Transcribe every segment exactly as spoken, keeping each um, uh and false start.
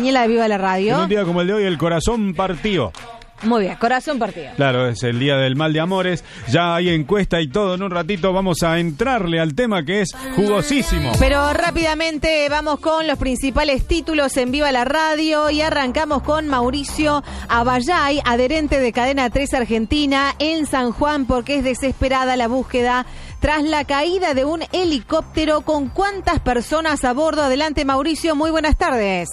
quiniela de Viva la Radio. En un día como el de hoy, el corazón partió. Muy bien, corazón partido. Claro, es el día del mal de amores. Ya hay encuesta y todo. En un ratito vamos a entrarle al tema que es jugosísimo. Pero rápidamente vamos con los principales títulos en Viva la Radio y arrancamos con Mauricio Abayay, adherente de Cadena tres Argentina en San Juan, porque es desesperada la búsqueda tras la caída de un helicóptero. ¿Con cuántas personas a bordo? Adelante, Mauricio, muy buenas tardes.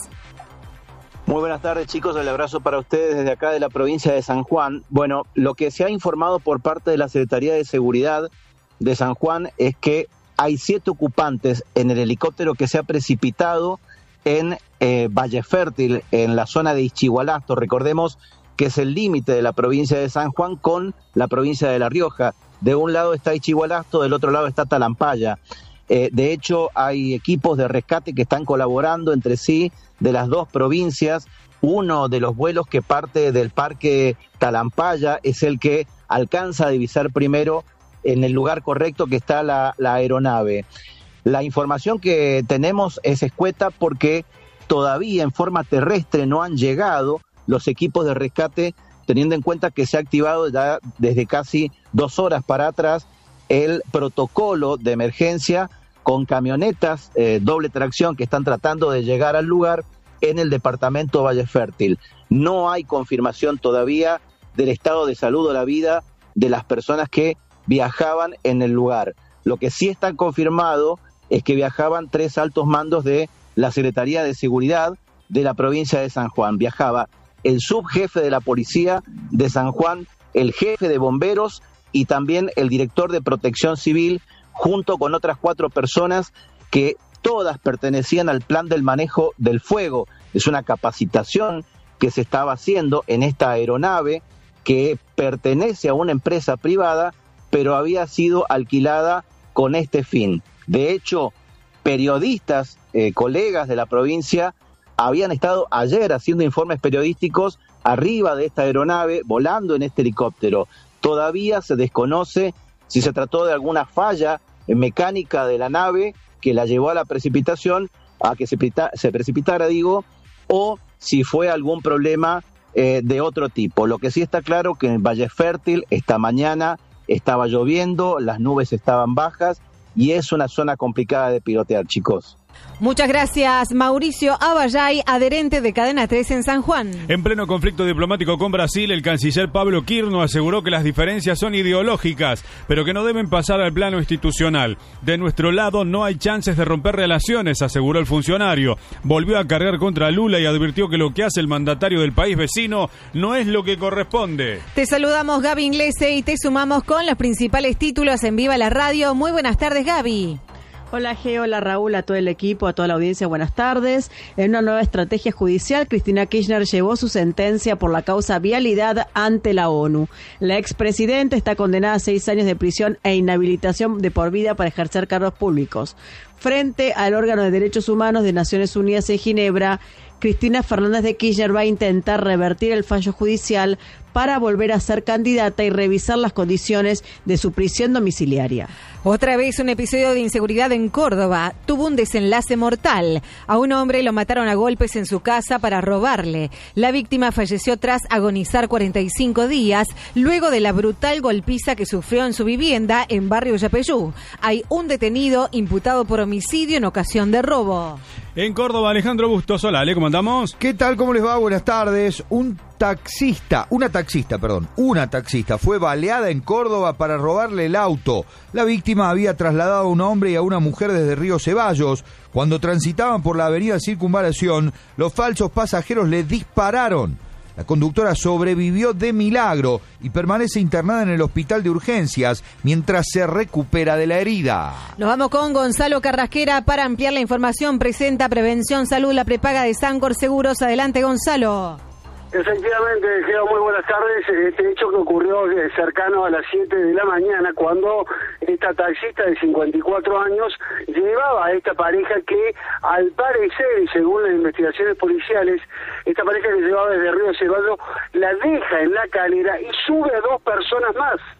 Muy buenas tardes, chicos, el abrazo para ustedes desde acá de la provincia de San Juan. Bueno, lo que se ha informado por parte de la Secretaría de Seguridad de San Juan es que hay siete ocupantes en el helicóptero que se ha precipitado en eh, Valle Fértil, en la zona de Ischigualasto. Recordemos que es el límite de la provincia de San Juan con la provincia de La Rioja. De un lado está Ischigualasto, del otro lado está Talampaya. Eh, de hecho, hay equipos de rescate que están colaborando entre sí de las dos provincias. Uno de los vuelos que parte del parque Talampaya es el que alcanza a divisar primero en el lugar correcto que está la, la aeronave. La información que tenemos es escueta porque todavía en forma terrestre no han llegado los equipos de rescate, teniendo en cuenta que se ha activado ya desde casi dos horas para atrás el protocolo de emergencia con camionetas eh, doble tracción que están tratando de llegar al lugar en el departamento Valle Fértil. No hay confirmación todavía del estado de salud o la vida de las personas que viajaban en el lugar. Lo que sí está confirmado es que viajaban tres altos mandos de la Secretaría de Seguridad de la provincia de San Juan. Viajaba el subjefe de la policía de San Juan, el jefe de bomberos y también el director de Protección Civil, junto con otras cuatro personas que todas pertenecían al plan del manejo del fuego. Es una capacitación que se estaba haciendo en esta aeronave que pertenece a una empresa privada, pero había sido alquilada con este fin. De hecho, periodistas, eh, colegas de la provincia, habían estado ayer haciendo informes periodísticos arriba de esta aeronave, volando en este helicóptero. Todavía se desconoce si se trató de alguna falla mecánica de la nave que la llevó a la precipitación, a que se, se precipitara, digo, o si fue algún problema eh, de otro tipo. Lo que sí está claro que en Valle Fértil esta mañana estaba lloviendo, las nubes estaban bajas y es una zona complicada de pilotear, chicos. Muchas gracias, Mauricio Abayay, adherente de Cadena tres en San Juan. En pleno conflicto diplomático con Brasil, el canciller Pablo Quirno aseguró que las diferencias son ideológicas, pero que no deben pasar al plano institucional. De nuestro lado no hay chances de romper relaciones, aseguró el funcionario. Volvió a cargar contra Lula y advirtió que lo que hace el mandatario del país vecino no es lo que corresponde. Te saludamos, Gaby Inglese, y te sumamos con los principales títulos en Viva la Radio. Muy buenas tardes, Gaby. Hola G, hola Raúl, a todo el equipo, a toda la audiencia, buenas tardes. En una nueva estrategia judicial, Cristina Kirchner llevó su sentencia por la causa vialidad ante la ONU. La expresidenta está condenada a seis años de prisión e inhabilitación de por vida para ejercer cargos públicos. Frente al órgano de derechos humanos de Naciones Unidas en Ginebra, Cristina Fernández de Kirchner va a intentar revertir el fallo judicial para volver a ser candidata y revisar las condiciones de su prisión domiciliaria. Otra vez un episodio de inseguridad en Córdoba tuvo un desenlace mortal. A un hombre lo mataron a golpes en su casa para robarle. La víctima falleció tras agonizar cuarenta y cinco días luego de la brutal golpiza que sufrió en su vivienda en barrio Yapeyú. Hay un detenido imputado por homicidio en ocasión de robo. En Córdoba, Alejandro Bustos, hola, Ale, ¿cómo andamos? ¿Qué tal? ¿Cómo les va? Buenas tardes. Un taxista, una taxista, perdón, una taxista fue baleada en Córdoba para robarle el auto. La víctima había trasladado a un hombre y a una mujer desde Río Ceballos. Cuando transitaban por la avenida Circunvalación, los falsos pasajeros le dispararon. La conductora sobrevivió de milagro y permanece internada en el hospital de urgencias mientras se recupera de la herida. Nos vamos con Gonzalo Carrasquera para ampliar la información. Presenta Prevención Salud, la prepaga de Sancor Seguros. Adelante, Gonzalo. Efectivamente, Geo, muy buenas tardes. Este hecho que ocurrió cercano a las siete de la mañana, cuando esta taxista de cincuenta y cuatro años llevaba a esta pareja que, al parecer, y según las investigaciones policiales, esta pareja que llevaba desde Río Ceballos la deja en la calera y sube a dos personas más.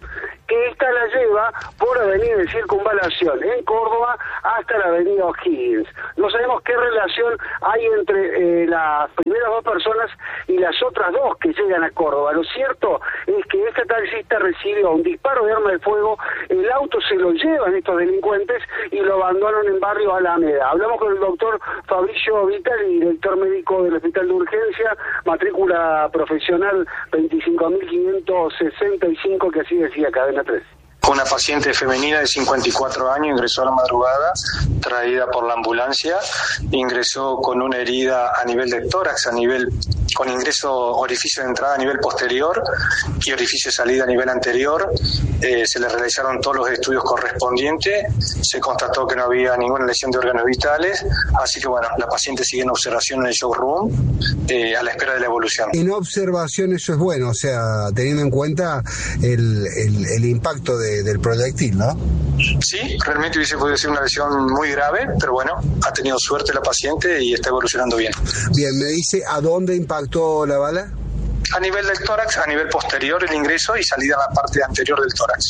que esta la lleva por avenida de Circunvalación en Córdoba hasta la avenida O'Higgins. No sabemos qué relación hay entre eh, las primeras dos personas y las otras dos que llegan a Córdoba. Lo cierto es que esta taxista recibió un disparo de arma de fuego, el auto se lo llevan estos delincuentes y lo abandonan en barrio Alameda. Hablamos con el doctor Fabricio Vitali, director médico del Hospital de Urgencia, matrícula profesional veinticinco mil quinientos sesenta y cinco, que así decía Cadena tres. Una paciente femenina de cincuenta y cuatro años ingresó a la madrugada, traída por la ambulancia, ingresó con una herida a nivel de tórax, a nivel con ingreso, orificio de entrada a nivel posterior y orificio de salida a nivel anterior. Eh, se le realizaron todos los estudios correspondientes, se constató que no había ninguna lesión de órganos vitales, así que bueno, la paciente sigue en observación en el showroom eh, a la espera de la evolución. En observación eso es bueno, o sea, teniendo en cuenta el, el, el impacto de del proyectil, ¿no? Sí, realmente hubiese podido ser una lesión muy grave, pero bueno, ha tenido suerte la paciente y está evolucionando bien. Bien, me dice, ¿a dónde impactó la bala? A nivel del tórax, a nivel posterior el ingreso y salida a la parte anterior del tórax.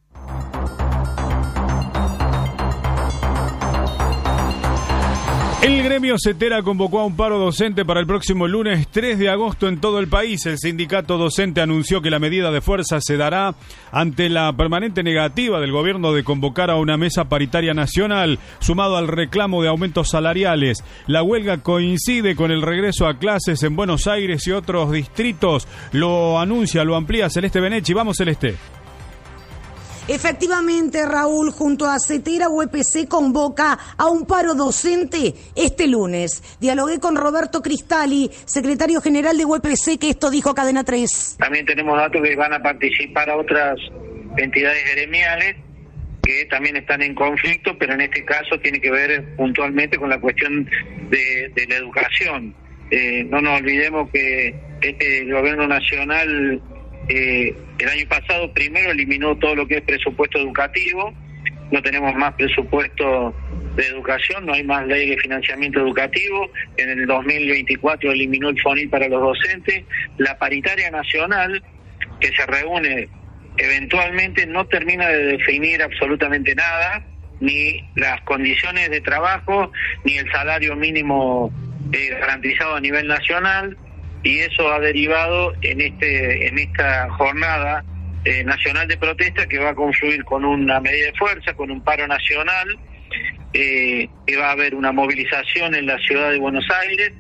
El gremio CETERA convocó a un paro docente para el próximo lunes tres de agosto en todo el país. El sindicato docente anunció que la medida de fuerza se dará ante la permanente negativa del gobierno de convocar a una mesa paritaria nacional, sumado al reclamo de aumentos salariales. La huelga coincide con el regreso a clases en Buenos Aires y otros distritos. Lo anuncia, lo amplía Celeste Benechi. Vamos, Celeste. Efectivamente, Raúl, junto a CETERA, U E P C convoca a un paro docente este lunes. Dialogué con Roberto Cristali, secretario general de U E P C, que esto dijo Cadena tres. También tenemos datos que van a participar a otras entidades gremiales que también están en conflicto, pero en este caso tiene que ver puntualmente con la cuestión de, de la educación. Eh, no nos olvidemos que este gobierno nacional Eh, el año pasado primero eliminó todo lo que es presupuesto educativo, no tenemos más presupuesto de educación, no hay más ley de financiamiento educativo. En el dos mil veinticuatro eliminó el FONIL para los docentes. La paritaria nacional, que se reúne eventualmente, no termina de definir absolutamente nada, ni las condiciones de trabajo, ni el salario mínimo eh, garantizado a nivel nacional. Y eso ha derivado en este en esta jornada eh, nacional de protesta, que va a confluir con una medida de fuerza, con un paro nacional, eh, que va a haber una movilización en la ciudad de Buenos Aires.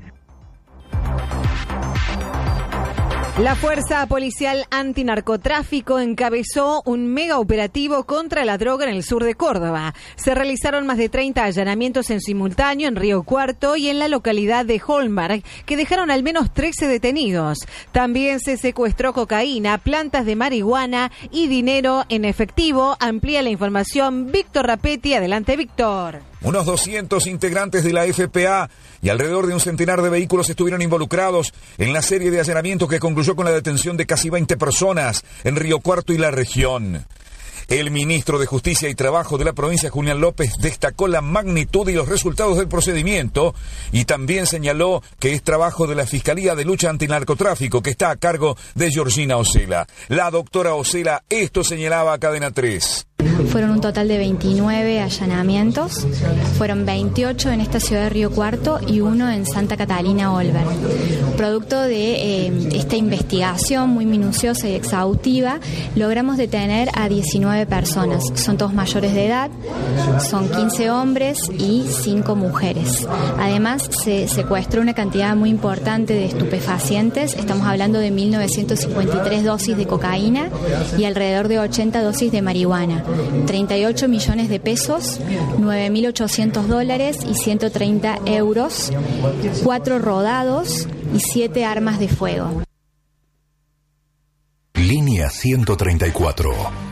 La Fuerza Policial Antinarcotráfico encabezó un mega operativo contra la droga en el sur de Córdoba. Se realizaron más de treinta allanamientos en simultáneo en Río Cuarto y en la localidad de Holmberg, que dejaron al menos trece detenidos. También se secuestró cocaína, plantas de marihuana y dinero en efectivo. Amplía la información Víctor Rapetti. Adelante, Víctor. Unos doscientos integrantes de la F P A y alrededor de un centenar de vehículos estuvieron involucrados en la serie de allanamientos que concluyó con la detención de casi veinte personas en Río Cuarto y la región. El ministro de Justicia y Trabajo de la provincia, Julián López, destacó la magnitud y los resultados del procedimiento y también señaló que es trabajo de la Fiscalía de Lucha Antinarcotráfico, que está a cargo de Georgina Ocela. La doctora Ocela esto señalaba a Cadena tres. Fueron un total de veintinueve allanamientos, fueron veintiocho en esta ciudad de Río Cuarto y uno en Santa Catalina Olver. Producto de eh, esta investigación muy minuciosa y exhaustiva, logramos detener a diecinueve personas. Son todos mayores de edad, son quince hombres y cinco mujeres. Además, se secuestró una cantidad muy importante de estupefacientes. Estamos hablando de mil novecientas cincuenta y tres dosis de cocaína y alrededor de ochenta dosis de marihuana. treinta y ocho millones de pesos, nueve mil ochocientos dólares y ciento treinta euros, cuatro rodados y siete armas de fuego. Línea ciento treinta y cuatro.